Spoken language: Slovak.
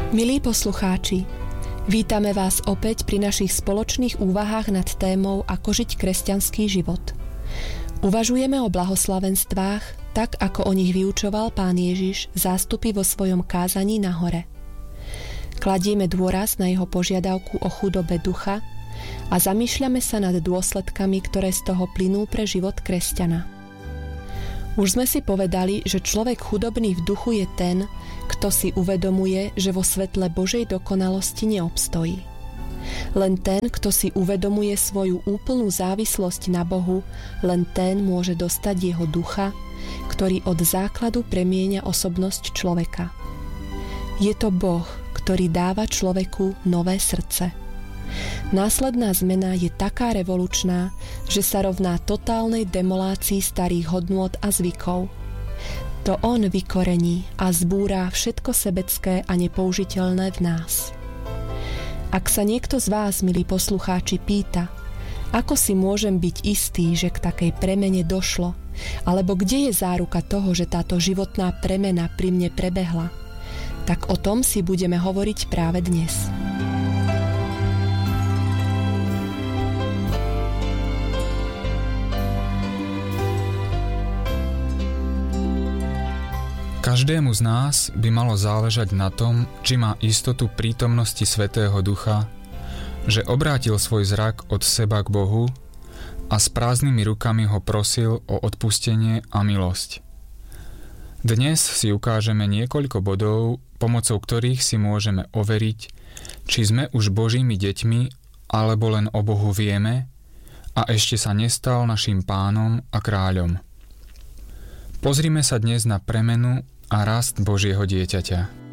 Milí poslucháči, vítame vás opäť pri našich spoločných úvahách nad témou Ako žiť kresťanský život. Uvažujeme o blahoslavenstvách, tak ako o nich vyučoval Pán Ježiš zástupy vo svojom kázaní na hore. Kladieme dôraz na jeho požiadavku o chudobe ducha a zamýšľame sa nad dôsledkami, ktoré z toho plynú pre život kresťana. Už sme si povedali, že človek chudobný v duchu je ten, kto si uvedomuje, že vo svetle Božej dokonalosti neobstojí. Len ten, kto si uvedomuje svoju úplnú závislosť na Bohu, len ten môže dostať jeho ducha, ktorý od základu premieňa osobnosť človeka. Je to Boh, ktorý dáva človeku nové srdce. Následná zmena je taká revolučná, že sa rovná totálnej demolácii starých hodnôt a zvykov. To on vykorení a zbúrá všetko sebecké a nepoužiteľné v nás. Ak sa niekto z vás, milí poslucháči, pýta, ako si môžem byť istý, že k takej premene došlo, alebo kde je záruka toho, že táto životná premena pri mne prebehla, tak o tom si budeme hovoriť práve dnes. Každému z nás by malo záležať na tom, či má istotu prítomnosti Svätého Ducha, že obrátil svoj zrak od seba k Bohu a s prázdnymi rukami ho prosil o odpustenie a milosť. Dnes si ukážeme niekoľko bodov, pomocou ktorých si môžeme overiť, či sme už Božími deťmi, alebo len o Bohu vieme a ešte sa nestal naším pánom a kráľom. Pozrime sa dnes na premenu a rast Božieho dieťaťa.